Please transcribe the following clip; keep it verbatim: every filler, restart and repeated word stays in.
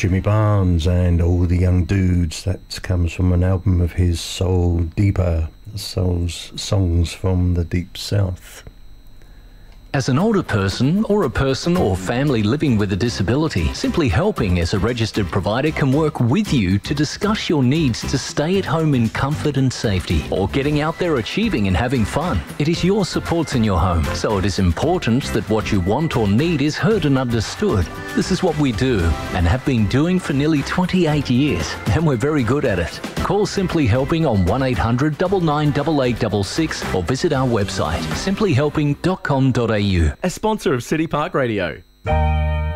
Jimmy Barnes and All the Young Dudes. That comes from an album of his, Soul Deeper, Soul's Songs from the Deep South. As an older person or a person or family living with a disability, Simply Helping as a registered provider can work with you to discuss your needs to stay at home in comfort and safety, or getting out there achieving and having fun. It is your supports in your home, so it is important that what you want or need is heard and understood. This is what we do and have been doing for nearly twenty-eight years, and we're very good at it. Call Simply Helping on one eight hundred nine nine eight eight six six or visit our website simply helping dot com dot a u. A sponsor of City Park Radio.